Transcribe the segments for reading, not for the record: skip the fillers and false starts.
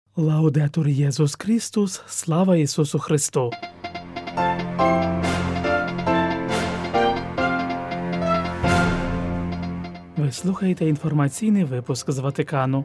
Лаудетур Єсус Христос, слава Ісусу Христу! Ви слухаєте інформаційний випуск з Ватикану.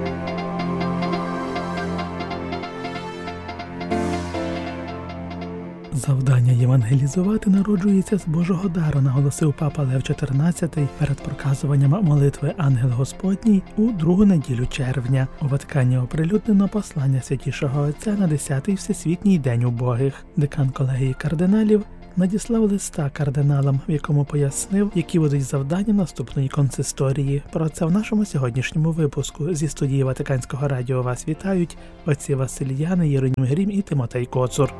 Завдання євангелізувати народжується з Божого дару, наголосив папа Лев XIV перед проказуванням молитви Ангел Господній у другу неділю червня. У Ватикані оприлюднено послання Святішого Отця на 10-й Всесвітній день убогих. Декан колегії кардиналів надіслав листа кардиналам, в якому пояснив, які будуть завдання наступної консисторії. Про це в нашому сьогоднішньому випуску. Зі студії Ватиканського радіо вас вітають отці Василь Яни, Єронім Грім і Тимотей Коцур.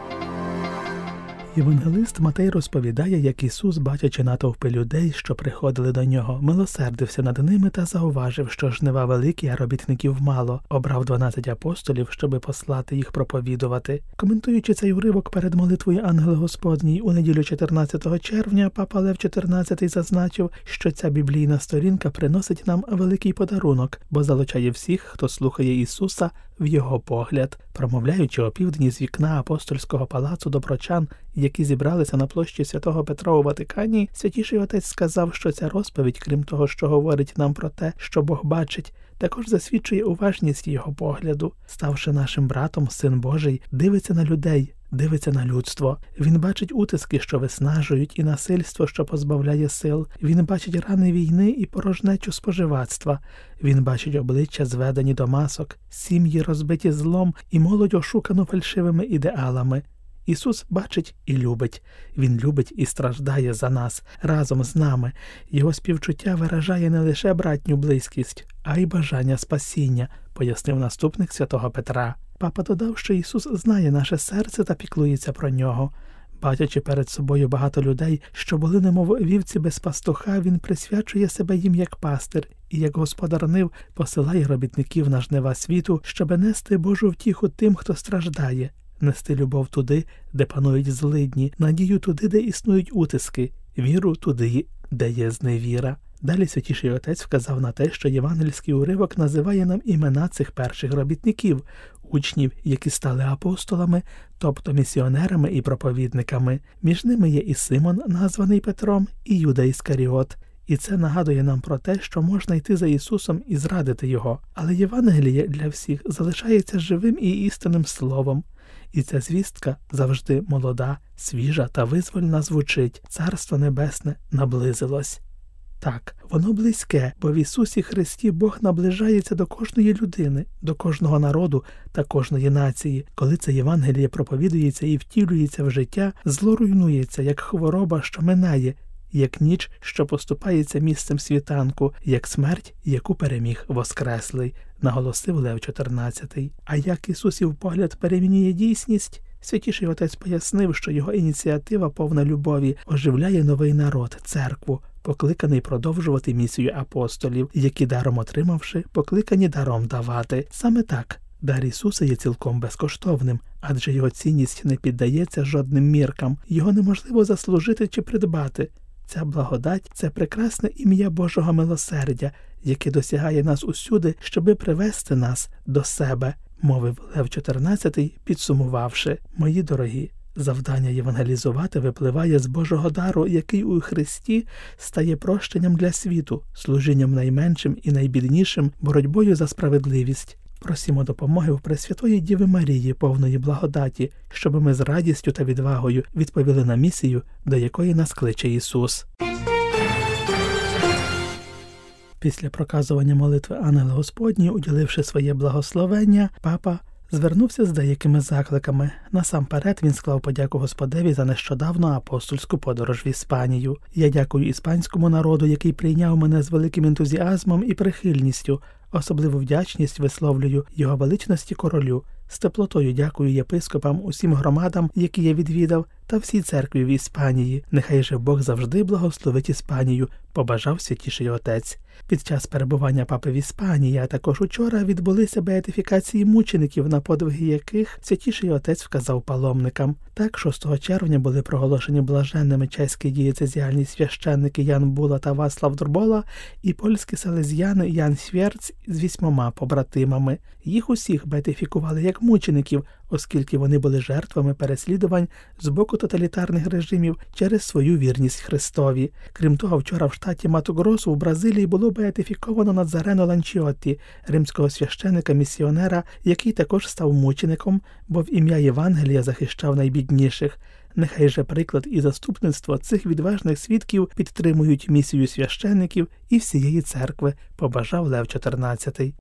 Євангелист Матей розповідає, як Ісус, бачачи натовпи людей, що приходили до нього, милосердився над ними та зауважив, що жнива великі, а робітників мало. Обрав 12 апостолів, щоби послати їх проповідувати. Коментуючи цей уривок перед молитвою Ангел Господній у неділю 14 червня, папа Лев XIV зазначив, що ця біблійна сторінка приносить нам великий подарунок, бо залучає всіх, хто слухає Ісуса, в його погляд. Промовляючи опівдні з вікна апостольського палацу до прочан, які зібралися на площі Святого Петра у Ватикані, Святіший Отець сказав, що ця розповідь, крім того, що говорить нам про те, що Бог бачить, також засвідчує уважність його погляду. Ставши нашим братом, Син Божий дивиться на людей, дивиться на людство. Він бачить утиски, що виснажують, і насильство, що позбавляє сил. Він бачить рани війни і порожнечу споживацтва. Він бачить обличчя, зведені до масок, сім'ї, розбиті злом, і молодь, ошукану фальшивими ідеалами. Ісус бачить і любить. Він любить і страждає за нас, разом з нами. Його співчуття виражає не лише братню близькість, а й бажання спасіння, пояснив наступник Святого Петра. Папа додав, що Ісус знає наше серце та піклується про нього. Бачачи перед собою багато людей, що були немов вівці без пастуха, він присвячує себе їм як пастир і як господар нив посилає робітників на жнива світу, щоби нести Божу втіху тим, хто страждає, нести любов туди, де панують злидні, надію туди, де існують утиски, віру туди, де є зневіра. Далі Святіший Отець вказав на те, що євангельський уривок називає нам імена цих перших робітників, учнів, які стали апостолами, тобто місіонерами і проповідниками. Між ними є і Симон, названий Петром, і Юда Іскаріот. І це нагадує нам про те, що можна йти за Ісусом і зрадити Його. Але Євангеліє для всіх залишається живим і істинним словом. І ця звістка завжди молода, свіжа та визвольна звучить. Царство Небесне наблизилось. Так, воно близьке, бо в Ісусі Христі Бог наближається до кожної людини, до кожного народу та кожної нації. Коли це Євангеліє проповідується і втілюється в життя, зло руйнується, як хвороба, що минає, як ніч, що поступається місцем світанку, як смерть, яку переміг Воскреслий, наголосив Лев XIV. А як Ісусів погляд перемінює дійсність? Святіший Отець пояснив, що його ініціатива, повна любові, оживляє новий народ, церкву, покликаний продовжувати місію апостолів, які, даром отримавши, покликані даром давати. Саме так, дар Ісуса є цілком безкоштовним, адже його цінність не піддається жодним міркам, його неможливо заслужити чи придбати. Ця благодать – це прекрасне ім'я Божого милосердя, яке досягає нас усюди, щоби привести нас до себе, мовив Лев XIV, підсумувавши: «Мої дорогі, завдання євангелізувати випливає з Божого дару, який у Христі стає прощенням для світу, служінням найменшим і найбіднішим, боротьбою за справедливість. Просімо допомоги в Пресвятої Діви Марії, повної благодаті, щоб ми з радістю та відвагою відповіли на місію, до якої нас кличе Ісус». Після проказування молитви Ангела Господній, уділивши своє благословення, папа звернувся з деякими закликами. Насамперед він склав подяку Господеві за нещодавну апостольську подорож в Іспанію. «Я дякую іспанському народу, який прийняв мене з великим ентузіазмом і прихильністю. Особливу вдячність висловлюю його величності королю. З теплотою дякую єпископам, усім громадам, які я відвідав, та всій церкві в Іспанії. Нехай же Бог завжди благословить Іспанію, побажав святіший отець. Під час перебування папи в Іспанії, а також учора, відбулися беатифікації мучеників, на подвиги яких святіший отець вказав паломникам. Так, 6 червня були проголошені блаженними чеські дієцезіальні священники Ян Була та Вацлав Дрбола і польські селезіяни Ян Свєрц з 8 побратимами. Їх усіх беатифікували як мучеників, оскільки вони були жертвами переслідувань з боку тоталітарних режимів через свою вірність Христові. Крім того, вчора в штаті Мату-Гросу в Бразилії було беатифіковано Надзарено Ланчіотті, римського священика-місіонера, який також став мучеником, бо в ім'я Євангелія захищав найбідніших. Нехай же приклад і заступництво цих відважних свідків підтримують місію священників і всієї церкви, побажав Лев XIV.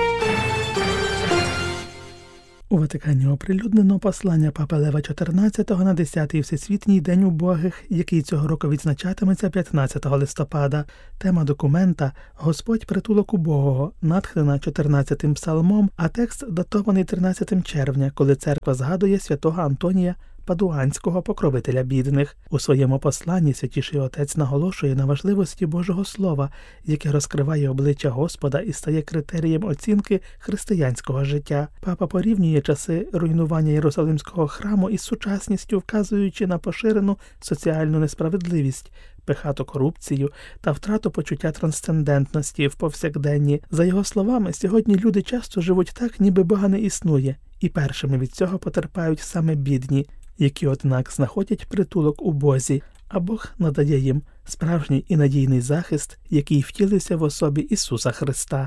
У Ватикані оприлюднено послання папи Лева XIV на 10-й Всесвітній день убогих, який цього року відзначатиметься 15 листопада. Тема документа «Господь притулок убогого», натхнена 14-м псалмом, а текст датований 13 червня, коли церква згадує святого Антонія Падуанського, покровителя бідних. У своєму посланні святіший отець наголошує на важливості Божого Слова, яке розкриває обличчя Господа і стає критерієм оцінки християнського життя. Папа порівнює часи руйнування Єрусалимського храму із сучасністю, вказуючи на поширену соціальну несправедливість, пихату корупцію та втрату почуття трансцендентності в повсякденні. За його словами, сьогодні люди часто живуть так, ніби Бога не існує, і першими від цього потерпають саме бідні, які, однак, знаходять притулок у Бозі, а Бог надає їм справжній і надійний захист, який втілився в особі Ісуса Христа.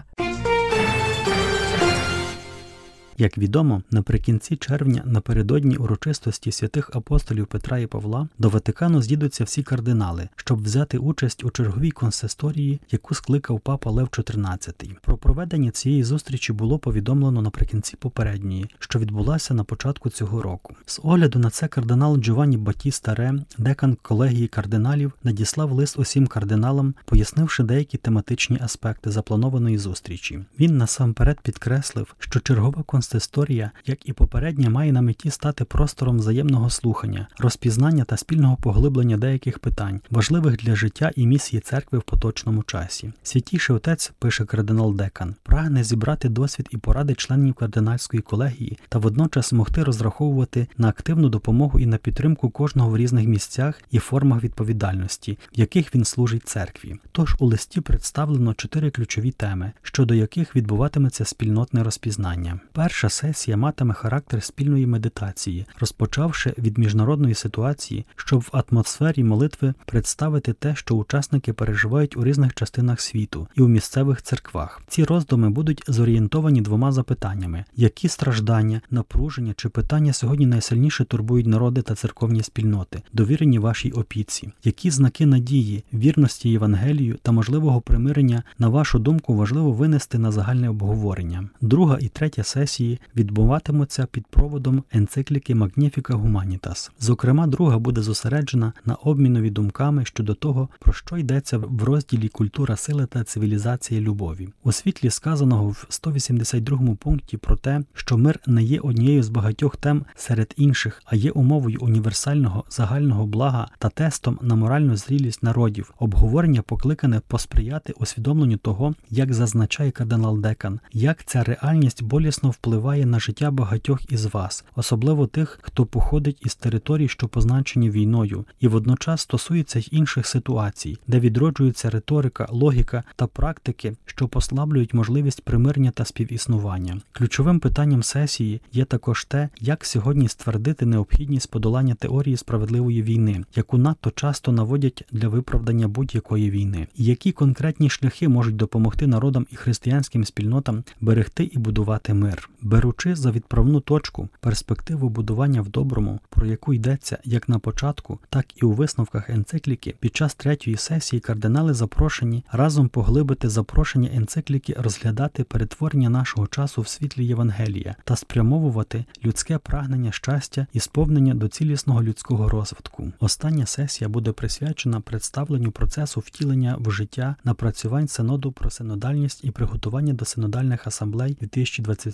Як відомо, наприкінці червня, напередодні урочистості святих апостолів Петра і Павла, до Ватикану з'їдуться всі кардинали, щоб взяти участь у черговій консисторії, яку скликав папа Лев XIV. Про проведення цієї зустрічі було повідомлено наприкінці попередньої, що відбулася на початку цього року. З огляду на це кардинал Джованні Батіста Ре, декан колегії кардиналів, надіслав лист усім кардиналам, пояснивши деякі тематичні аспекти запланованої зустрічі. Він насамперед підкреслив, що чергова консисторія, як і попередня, має на меті стати простором взаємного слухання, розпізнання та спільного поглиблення деяких питань, важливих для життя і місії церкви в поточному часі. Святіший отець, пише кардинал-декан, прагне зібрати досвід і поради членів кардинальської колегії та водночас могти розраховувати на активну допомогу і на підтримку кожного в різних місцях і формах відповідальності, в яких він служить церкві. Тож у листі представлено 4 ключові теми, щодо яких відбуватиметься спільнотне розпізнання. Перша сесія матиме характер спільної медитації, розпочавши від міжнародної ситуації, щоб в атмосфері молитви представити те, що учасники переживають у різних частинах світу і у місцевих церквах. Ці роздуми будуть зорієнтовані 2 запитаннями: які страждання, напруження чи питання сьогодні найсильніше турбують народи та церковні спільноти, довірені вашій опіці? Які знаки надії, вірності Євангелію та можливого примирення, на вашу думку, важливо винести на загальне обговорення? Друга і третя сесії відбуватимуться під проводом енцикліки Magnificat Humanitas. Зокрема, друга буде зосереджена на обмінові думками щодо того, про що йдеться в розділі «Культура сили та цивілізація любові». У світлі сказаного в 182 пункті про те, що мир не є однією з багатьох тем серед інших, а є умовою універсального загального блага та тестом на моральну зрілість народів, обговорення покликане посприяти усвідомленню того, як зазначає кардинал-декан, як ця реальність болісно впливає на життя багатьох із вас, особливо тих, хто походить із територій, що позначені війною, і водночас стосується й інших ситуацій, де відроджується риторика, логіка та практики, що послаблюють можливість примирення та співіснування. Ключовим питанням сесії є також те, як сьогодні ствердити необхідність подолання теорії справедливої війни, яку надто часто наводять для виправдання будь-якої війни, і які конкретні шляхи можуть допомогти народам і християнським спільнотам берегти і будувати мир. Беручи за відправну точку перспективу будування в доброму, про яку йдеться як на початку, так і у висновках енцикліки, під час 3-ї сесії кардинали запрошені разом поглибити запрошення енцикліки розглядати перетворення нашого часу в світлі Євангелія та спрямовувати людське прагнення щастя і сповнення до цілісного людського розвитку. Остання сесія буде присвячена представленню процесу втілення в життя напрацювань Синоду про синодальність і приготування до синодальних асамблей 2027-2029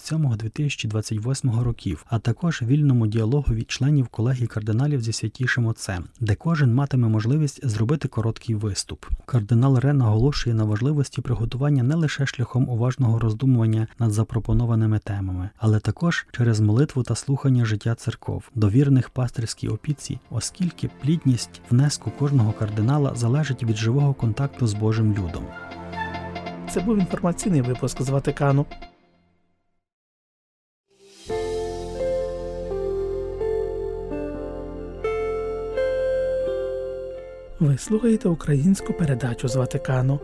2028 років, а також вільному діалогові членів колегії кардиналів зі Святішим Отцем, де кожен матиме можливість зробити короткий виступ. Кардинал Ре наголошує на важливості приготування не лише шляхом уважного роздумування над запропонованими темами, але також через молитву та слухання життя церков, довірених пастирській опіці, оскільки плідність внеску кожного кардинала залежить від живого контакту з Божим людом. Це був інформаційний випуск з Ватикану. Ви слухаєте українську передачу з Ватикану.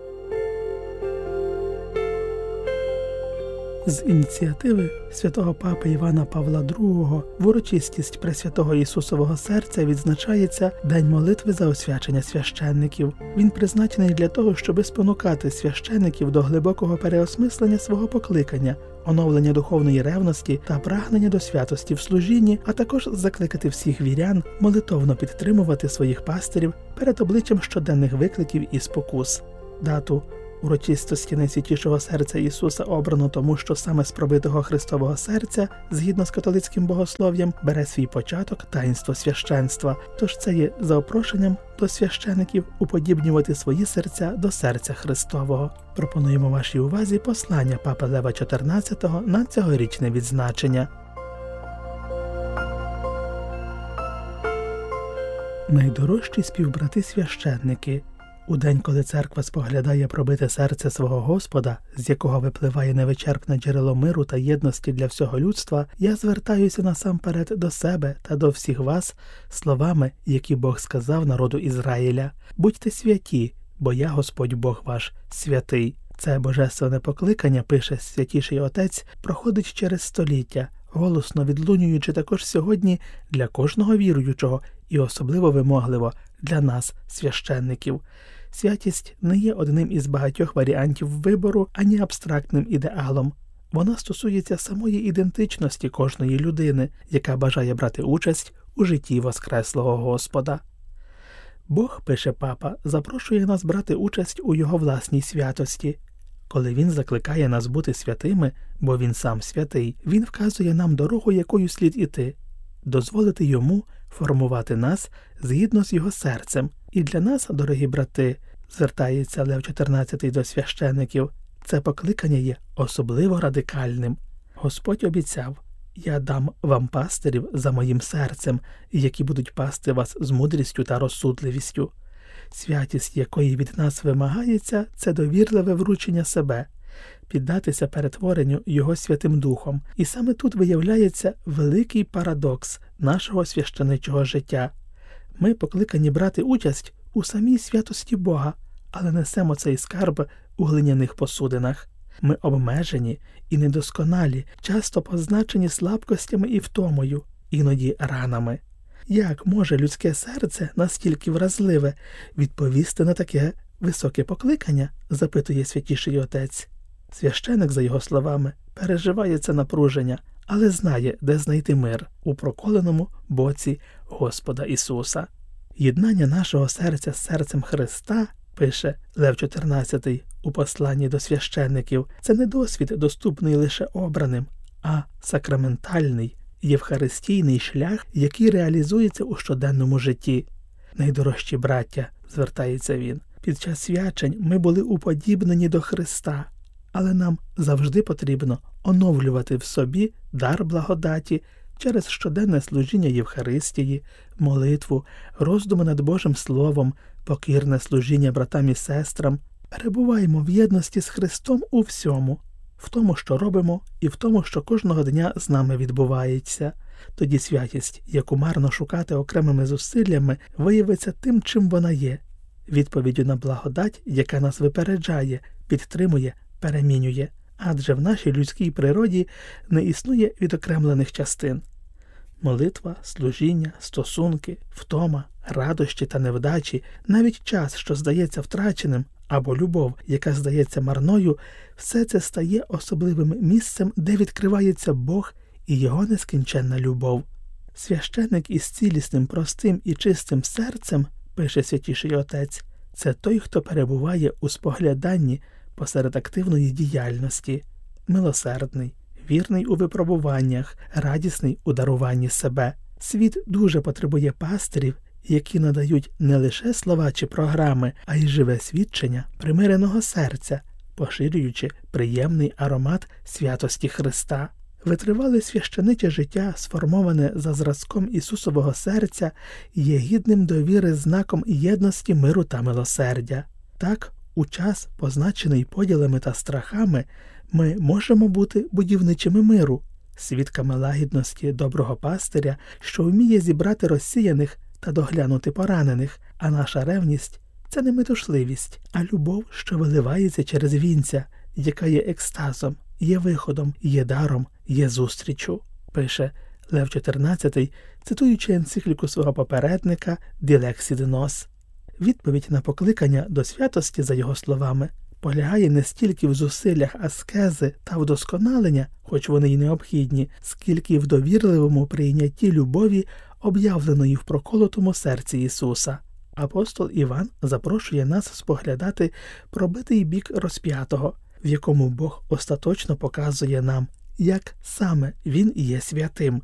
З ініціативи святого Папи Івана Павла II в урочистість Пресвятого Ісусового Серця відзначається День молитви за освячення священників. Він призначений для того, щоб спонукати священників до глибокого переосмислення свого покликання, оновлення духовної ревності та прагнення до святості в служінні, а також закликати всіх вірян молитовно підтримувати своїх пастирів перед обличчям щоденних викликів і спокус. Дату урочистості Найсвятішого Серця Ісуса обрано тому, що саме з пробитого Христового серця, згідно з католицьким богослов'ям, бере свій початок таїнство священства. Тож це є запрошенням до священиків уподібнювати свої серця до серця Христового. Пропонуємо вашій увазі послання Папи Лева XIV на цьогорічне відзначення. Найдорожчі співбрати священники. У день, коли церква споглядає пробите серце свого Господа, з якого випливає невичерпне джерело миру та єдності для всього людства, я звертаюся насамперед до себе та до всіх вас словами, які Бог сказав народу Ізраїля. «Будьте святі, бо я, Господь Бог ваш, святий». Це божественне покликання, пише Святіший Отець, проходить через століття, голосно відлунюючи також сьогодні для кожного віруючого і особливо вимогливо для нас, священників. Святість не є одним із багатьох варіантів вибору, ані абстрактним ідеалом. Вона стосується самої ідентичності кожної людини, яка бажає брати участь у житті Воскреслого Господа. Бог, пише Папа, запрошує нас брати участь у Його власній святості. Коли Він закликає нас бути святими, бо Він сам святий, Він вказує нам дорогу, якою слід іти, дозволити Йому формувати нас згідно з Його серцем. І для нас, дорогі брати, звертається Лев XIV до священиків, це покликання є особливо радикальним. Господь обіцяв: «Я дам вам пастирів за моїм серцем, які будуть пасти вас з мудрістю та розсудливістю». Святість, якої від нас вимагається, це довірливе вручення себе, піддатися перетворенню Його Святим Духом. І саме тут виявляється великий парадокс нашого священичого життя. Ми покликані брати участь у самій святості Бога, але несемо цей скарб у глиняних посудинах. Ми обмежені і недосконалі, часто позначені слабкостями і втомою, іноді ранами. Як може людське серце, настільки вразливе, відповісти на таке високе покликання, запитує Святіший Отець. Священик, за його словами, переживає це напруження, але знає, де знайти мир – у проколеному боці Господа Ісуса. Єднання нашого серця з серцем Христа, пише Лев XIV у посланні до священників, це не досвід, доступний лише обраним, а сакраментальний, євхаристійний шлях, який реалізується у щоденному житті. Найдорожчі браття, звертається він, під час свячень ми були уподібнені до Христа, але нам завжди потрібно оновлювати в собі дар благодаті через щоденне служіння Євхаристії, молитву, роздуми над Божим Словом, покірне служіння братам і сестрам. Перебуваємо в єдності з Христом у всьому, в тому, що робимо, і в тому, що кожного дня з нами відбувається. Тоді святість, яку марно шукати окремими зусиллями, виявиться тим, чим вона є – відповіддю на благодать, яка нас випереджає, підтримує, перемінює. Адже в нашій людській природі не існує відокремлених частин. Молитва, служіння, стосунки, втома, радощі та невдачі, навіть час, що здається втраченим, або любов, яка здається марною, все це стає особливим місцем, де відкривається Бог і Його нескінченна любов. Священик із цілісним, простим і чистим серцем, пише Святіший Отець, це той, хто перебуває у спогляданні посеред активної діяльності, милосердний, вірний у випробуваннях, радісний у даруванні себе. Світ дуже потребує пастирів, які надають не лише слова чи програми, а й живе свідчення примиреного серця, поширюючи приємний аромат святості Христа. Витривале священиче життя, сформоване за зразком Ісусового серця, є гідним довіри знаком єдності, миру та милосердя. Так, у час, позначений поділами та страхами, ми можемо бути будівничими миру, свідками лагідності доброго пастиря, що вміє зібрати розсіяних та доглянути поранених, а наша ревність – це не метушливість, а любов, що виливається через вінця, яка є екстазом, є виходом, є даром, є зустрічю, пише Лев XIV, цитуючи енцикліку свого попередника «Ділексід Нос». Відповідь на покликання до святості, за його словами, полягає не стільки в зусиллях аскези та вдосконалення, хоч вони й необхідні, скільки в довірливому прийнятті любові, об'явленої в проколотому серці Ісуса. Апостол Іван запрошує нас споглядати пробитий бік розп'ятого, в якому Бог остаточно показує нам, як саме Він є святим.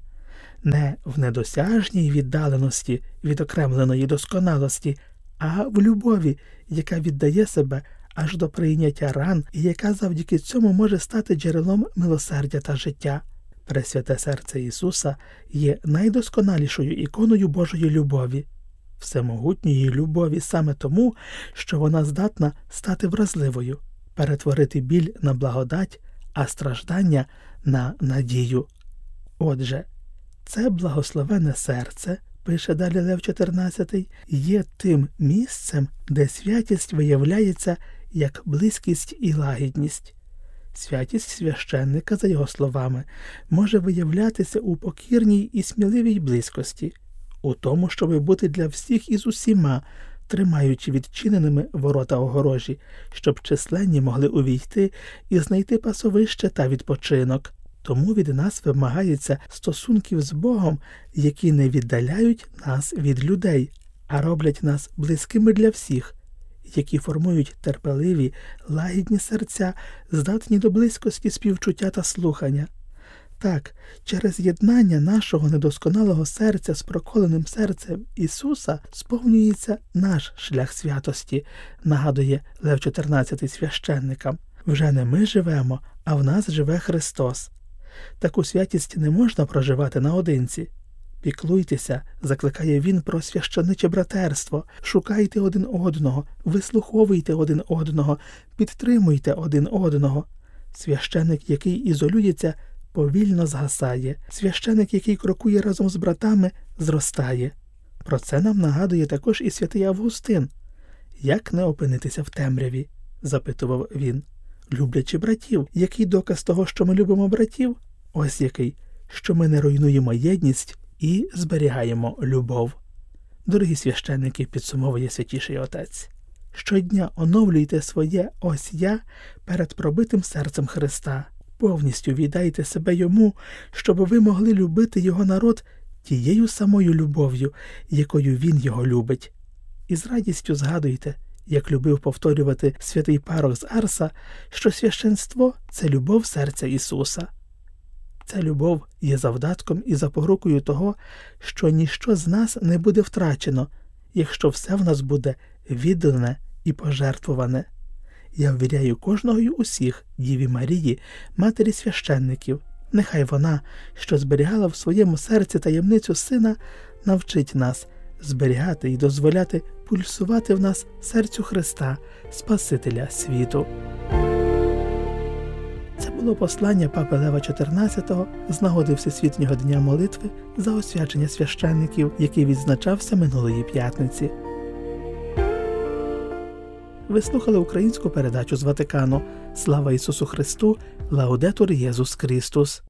Не в недосяжній віддаленості від окремленої досконалості, а в любові, яка віддає себе аж до прийняття ран і яка завдяки цьому може стати джерелом милосердя та життя. Пресвяте серце Ісуса є найдосконалішою іконою Божої любові, всемогутньої любові саме тому, що вона здатна стати вразливою, перетворити біль на благодать, а страждання на надію. Отже, це благословенне серце, пише далі Лев XIV, є тим місцем, де святість виявляється як близькість і лагідність. Святість священника, за його словами, може виявлятися у покірній і сміливій близькості, у тому, щоби бути для всіх і з усіма, тримаючи відчиненими ворота огорожі, щоб численні могли увійти і знайти пасовище та відпочинок. Тому від нас вимагається стосунків з Богом, які не віддаляють нас від людей, а роблять нас близькими для всіх, які формують терпеливі, лагідні серця, здатні до близькості, співчуття та слухання. Так, через єднання нашого недосконалого серця з проколеним серцем Ісуса сповнюється наш шлях святості, нагадує Лев XIV священникам. Вже не ми живемо, а в нас живе Христос. Таку святість не можна проживати наодинці. Піклуйтеся, закликає він, про священиче братерство, шукайте один одного, вислуховуйте один одного, підтримуйте один одного. Священик, який ізолюється, повільно згасає. Священик, який крокує разом з братами, зростає. Про це нам нагадує також і святий Августин. «Як не опинитися в темряві?» – запитував він. «Люблячи братів. Який доказ того, що ми любимо братів? Ось який, що ми не руйнуємо єдність і зберігаємо любов». Дорогі священники, підсумовує Святіший Отець, щодня оновлюйте своє «ось я» перед пробитим серцем Христа. Повністю віддайте себе Йому, щоб ви могли любити Його народ тією самою любов'ю, якою Він його любить. І з радістю згадуйте, як любив повторювати святий Парох з Арса, що священство – це любов серця Ісуса. Ця любов є завдатком і запорукою того, що ніщо з нас не буде втрачено, якщо все в нас буде віддане і пожертвуване. Я ввіряю кожного й усіх Діві Марії, матері священників. Нехай вона, що зберігала в своєму серці таємницю Сина, навчить нас зберігати і дозволяти пульсувати в нас серцю Христа, Спасителя світу. Це було послання папи Лева XIV з нагоди Всесвітнього дня молитви за освячення священників, який відзначався минулої п'ятниці. Ви слухали українську передачу з Ватикану. Слава Ісусу Христу! Лаудетур Єсус Христос!